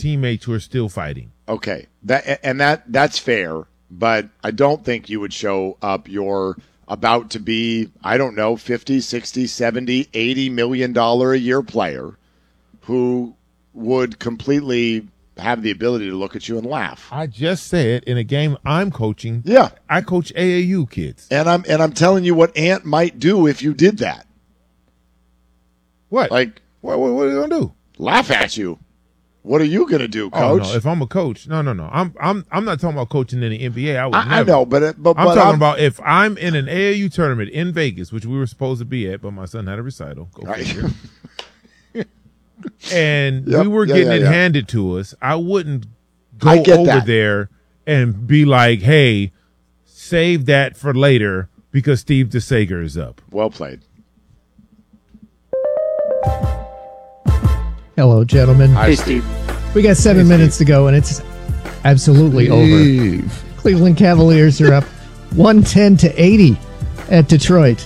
teammates who are still fighting. Okay, that's fair, but I don't think you would show up your about to be, I don't know, 50, 60, 70, $80 million a year player who would completely have the ability to look at you and laugh. I just said in a game I'm coaching. Yeah, I coach AAU kids, and I'm telling you what Ant might do if you did that. What? Like, what are you gonna do? Laugh at you. What are you gonna do, Coach? Oh, no. If I'm a coach, no. I'm not talking about coaching in the NBA. I know, but I'm talking about if I'm in an AAU tournament in Vegas, which we were supposed to be at, but my son had a recital. Go figure. And we were getting it handed to us. I wouldn't go over there and be like, "Hey, save that for later because Steve DeSager is up." Well played. Hello, gentlemen. Hi, Steve. We got 7 minutes to go, and it's absolutely over. Cleveland Cavaliers are up 110-80 at Detroit.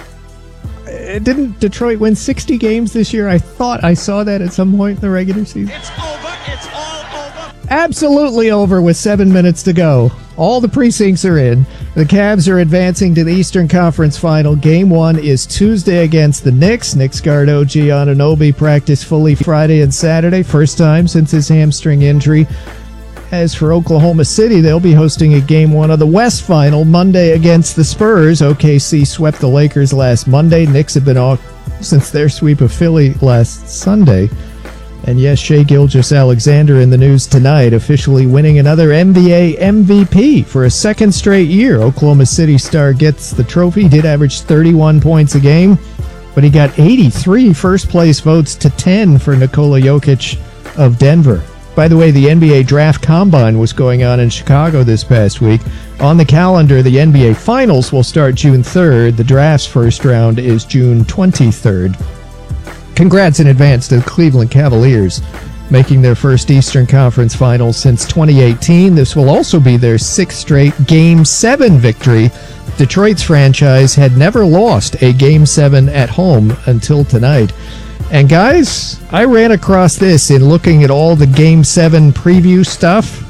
Didn't Detroit win 60 games this year? I thought I saw that at some point in the regular season. It's over. It's all over. Absolutely over with 7 minutes to go. All the precincts are in. The Cavs are advancing to the Eastern Conference Final. Game 1 is Tuesday against the Knicks. Knicks guard OG Anunoby practiced fully Friday and Saturday, first time since his hamstring injury. As for Oklahoma City, they'll be hosting a Game 1 of the West Final Monday against the Spurs. OKC swept the Lakers last Monday. Knicks have been off since their sweep of Philly last Sunday. And yes, Shai Gilgeous-Alexander in the news tonight, officially winning another NBA MVP for a second straight year. Oklahoma City star gets the trophy. He did average 31 points a game, but he got 83 first-place votes to 10 for Nikola Jokic of Denver. By the way, the NBA Draft Combine was going on in Chicago this past week. On the calendar, the NBA Finals will start June 3rd. The draft's first round is June 23rd. Congrats in advance to the Cleveland Cavaliers, making their first Eastern Conference Finals since 2018. This will also be their sixth straight Game 7 victory. Detroit's franchise had never lost a Game 7 at home until tonight. And guys, I ran across this in looking at all the Game 7 preview stuff.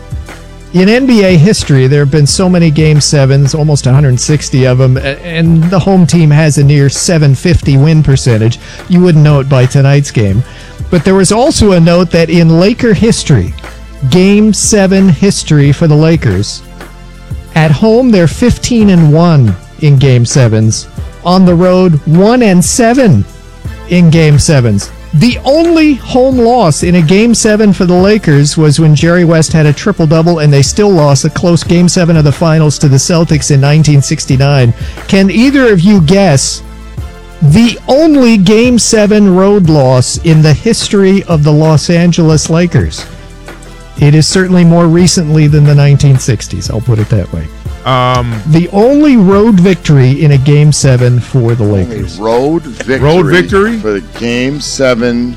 In NBA history, there have been so many Game 7s, almost 160 of them, and the home team has a near 750 win percentage. You wouldn't know it by tonight's game. But there was also a note that in Laker history, Game 7 history for the Lakers, at home they're 15-1 in Game 7s. On the road, 1-7 in Game 7s. The only home loss in a Game 7 for the Lakers was when Jerry West had a triple-double and they still lost a close Game 7 of the Finals to the Celtics in 1969. Can either of you guess the only Game 7 road loss in the history of the Los Angeles Lakers? It is certainly more recently than the 1960s, I'll put it that way. The only road victory in a Game 7 for the Lakers. Road victory for the Game 7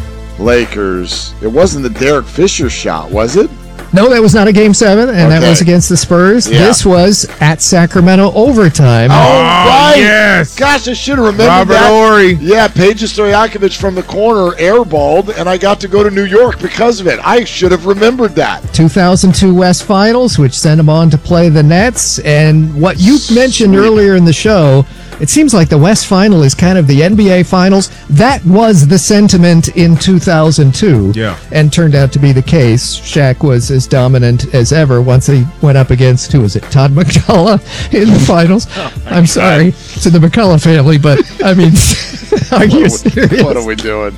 Lakers. It wasn't the Derek Fisher shot, was it? No, that was not a Game 7, and that was against the Spurs. Yeah. This was at Sacramento overtime. Oh, right. Yes. Gosh, I should have remembered that. Robert Horry. Yeah, Peja Stojakovic from the corner airballed, and I got to go to New York because of it. I should have remembered that. 2002 West Finals, which sent him on to play the Nets. And what you mentioned earlier in the show, it seems like the West Final is kind of the NBA Finals. That was the sentiment in 2002. Yeah. And turned out to be the case. Shaq was as dominant as ever once he went up against, who was it, Todd McCullough in the Finals. I'm sorry to the McCullough family, but I mean, are you serious? What are we doing?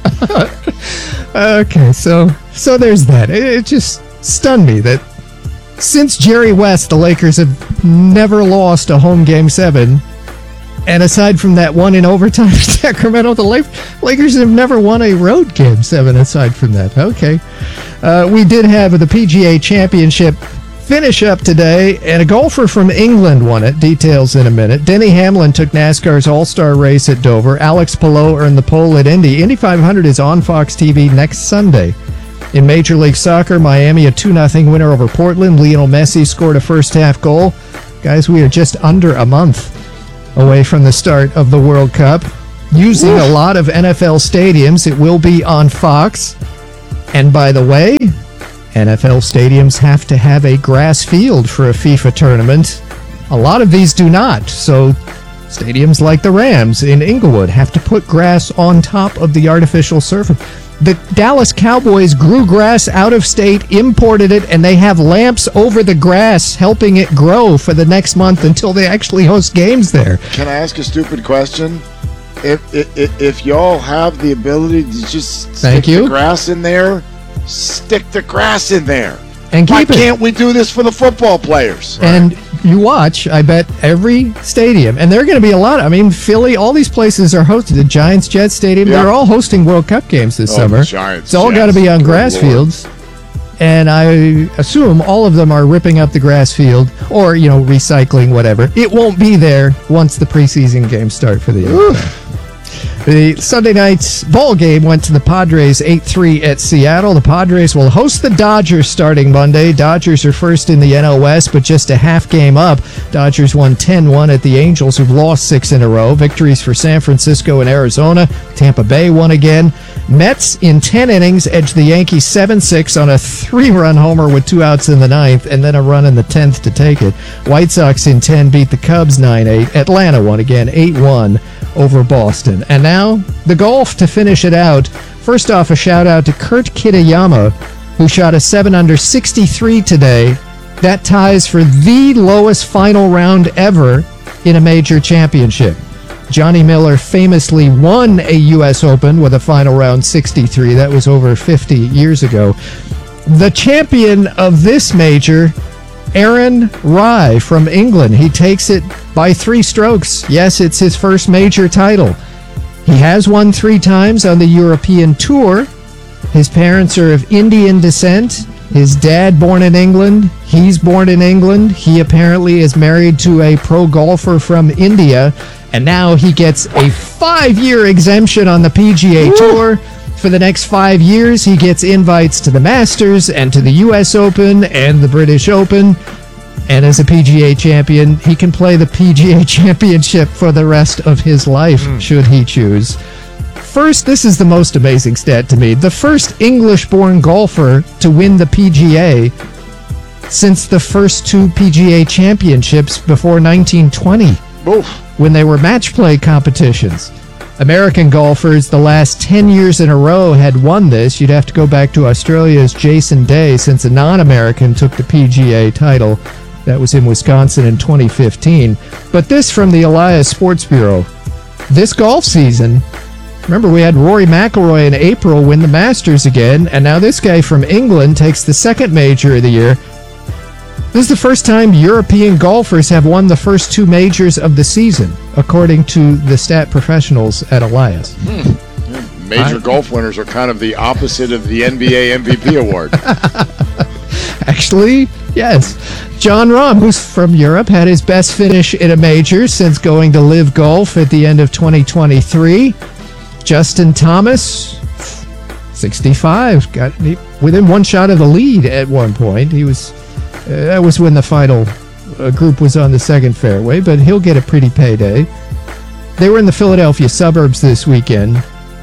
Okay, so there's that. It just stunned me that since Jerry West, the Lakers have never lost a home Game 7. And aside from that one in overtime in Sacramento, the Lakers have never won a road Game 7 aside from that. Okay. We did have the PGA Championship finish up today, and a golfer from England won it. Details in a minute. Denny Hamlin took NASCAR's All-Star race at Dover. Alex Palou earned the pole at Indy. Indy 500 is on Fox TV next Sunday. In Major League Soccer, Miami a 2-0 winner over Portland. Lionel Messi scored a first-half goal. Guys, we are just under a month away from the start of the World Cup. Using a lot of NFL stadiums, it will be on Fox. And by the way, NFL stadiums have to have a grass field for a FIFA tournament. A lot of these do not. So stadiums like the Rams in Inglewood have to put grass on top of the artificial surface. The Dallas Cowboys grew grass out of state, imported it, and they have lamps over the grass helping it grow for the next month until they actually host games there. Can I ask a stupid question? If y'all have the ability to just stick the grass in there, stick the grass in there. And keep it. Why can't we do this for the football players? And you watch, I bet, every stadium, and there are going to be a lot. I mean, Philly, all these places are hosted. The Giants, Jets Stadium, they're all hosting World Cup games this summer. It's all got to be on grass fields. And I assume all of them are ripping up the grass field or, recycling, whatever. It won't be there once the preseason games start for the NFL. The Sunday night's ball game went to the Padres 8-3 at Seattle. The Padres will host the Dodgers starting Monday. Dodgers are first in the NL West, but just a half game up. Dodgers won 10-1 at the Angels, who've lost 6 in a row. Victories for San Francisco and Arizona. Tampa Bay won again. Mets in 10 innings edged the Yankees 7-6 on a 3-run homer with 2 outs in the 9th, and then a run in the 10th to take it. White Sox in 10 beat the Cubs 9-8. Atlanta won again 8-1 over Boston. And now, the golf to finish it out. First off, a shout-out to Kurt Kitayama, who shot a 7-under 63 today. That ties for the lowest final round ever in a major championship. Johnny Miller famously won a U.S. Open with a final round 63. That was over 50 years ago. The champion of this major, Aaron Rai from England. He takes it by 3 strokes. Yes, it's his first major title. He has won 3 times on the European Tour. His parents are of Indian descent. His dad born in England. He's born in England. He apparently is married to a pro golfer from India. And now he gets a 5-year exemption on the PGA Tour. For the next 5 years, he gets invites to the Masters and to the U.S. Open and the British Open. And as a PGA champion, he can play the PGA Championship for the rest of his life, should he choose. First, this is the most amazing stat to me. The first English-born golfer to win the PGA since the first 2 PGA championships before 1920. When they were match play competitions. American golfers the last 10 years in a row had won this. You'd have to go back to Australia's Jason Day, since a non-American took the PGA title. That was in Wisconsin in 2015. But this from the Elias Sports Bureau. This golf season, remember we had Rory McIlroy in April win the Masters again, and now this guy from England takes the second major of the year. This is the first time European golfers have won the first 2 majors of the season, according to the stat professionals at Elias. Major golf winners are kind of the opposite of the NBA MVP award. Actually, yes. Jon Rahm, who's from Europe, had his best finish in a major since going to Live Golf at the end of 2023. Justin Thomas, 65, got within 1 shot of the lead at one point. He was... that was when the final group was on the second fairway, but he'll get a pretty payday. They were in the Philadelphia suburbs this weekend.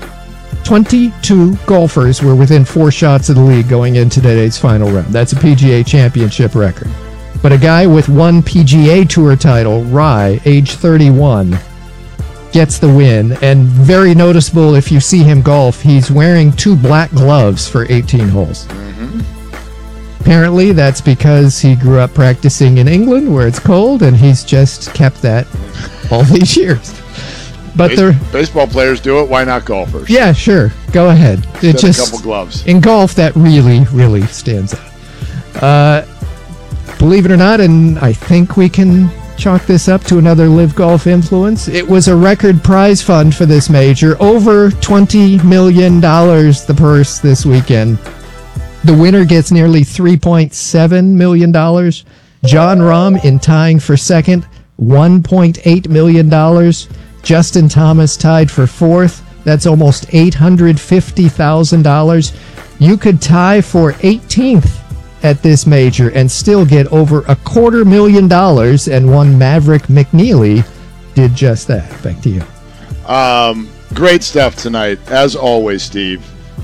22 golfers were within 4 shots of the lead going into today's final round. That's a PGA Championship record. But a guy with 1 PGA Tour title, Rai, age 31, gets the win. And very noticeable if you see him golf, he's wearing 2 black gloves for 18 holes. Apparently, that's because he grew up practicing in England where it's cold, and he's just kept that all these years. But baseball players do it. Why not golfers? Yeah, sure. Go ahead. It's just a couple gloves. In golf, that really, really stands out. Believe it or not, and I think we can chalk this up to another Live Golf influence. It was a record prize fund for this major. Over $20 million, the purse this weekend. The winner gets nearly $3.7 million. Jon Rahm in tying for second, $1.8 million. Justin Thomas tied for fourth. That's almost $850,000. You could tie for 18th at this major and still get over $250,000, and one Maverick McNeely did just that. Back to you. Great stuff tonight, as always, Steve.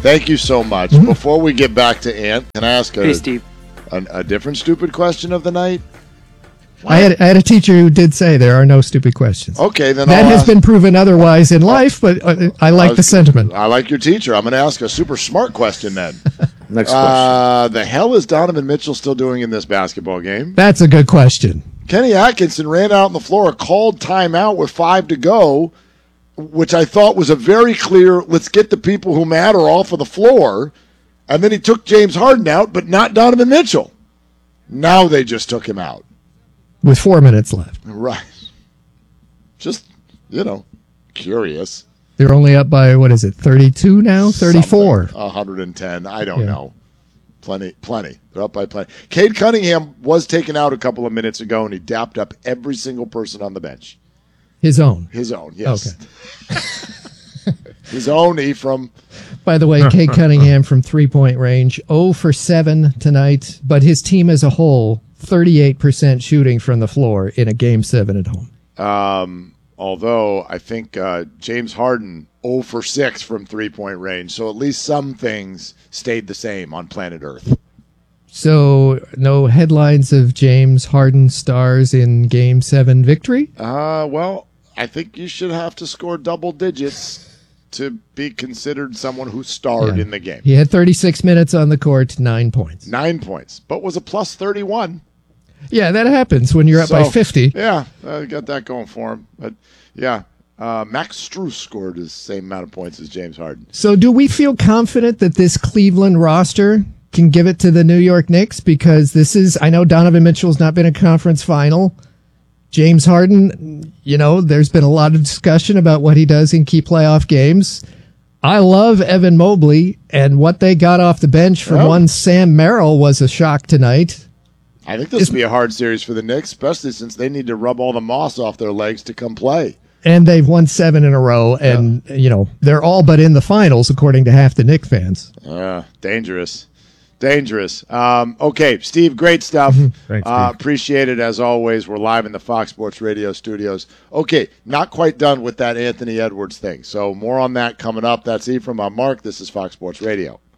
Thank you so much. Before we get back to Ant, can I ask a different stupid question of the night? I had a teacher who did say there are no stupid questions. Okay, then that has been proven otherwise in life, but I like the sentiment. I like your teacher. I'm going to ask a super smart question then. Next question. The hell is Donovan Mitchell still doing in this basketball game? That's a good question. Kenny Atkinson ran out on the floor, called timeout with 5 to go, which I thought was a very clear, let's get the people who matter off of the floor. And then he took James Harden out, but not Donovan Mitchell. Now they just took him out. With 4 minutes left. Right. Just, curious. They're only up by, 32 now? 34. 110. I don't know. Plenty. They're up by plenty. Cade Cunningham was taken out a couple of minutes ago, and he dapped up every single person on the bench. His own, yes. Okay. His own Ephraim. By the way, Cade Cunningham from 3-point range, 0 for 7 tonight, but his team as a whole, 38% shooting from the floor in a Game 7 at home. Although I think James Harden 0 for 6 from 3-point range, so at least some things stayed the same on planet Earth. So no headlines of James Harden stars in Game 7 victory? Well, I think you should have to score double digits to be considered someone who starred in the game. He had 36 minutes on the court, 9 points. 9 points, but was a plus 31. Yeah, that happens when you're up by 50. Yeah, got that going for him. But, yeah, Max Strus scored the same amount of points as James Harden. So do we feel confident that this Cleveland roster can give it to the New York Knicks? Because I know Donovan Mitchell's not been a conference final. James Harden, there's been a lot of discussion about what he does in key playoff games. I love Evan Mobley, and what they got off the bench from one Sam Merrill was a shock tonight. I think this will be a hard series for the Knicks, especially since they need to rub all the moss off their legs to come play. And they've won 7 in a row, and, they're all but in the finals, according to half the Knicks fans. Dangerous. Okay, Steve, great stuff. Thanks, Steve. Appreciate it, as always. We're live in the Fox Sports Radio studios. Okay, not quite done with that Anthony Edwards thing, so more on that coming up. That's Ephraim. I'm Mark. This is Fox Sports Radio.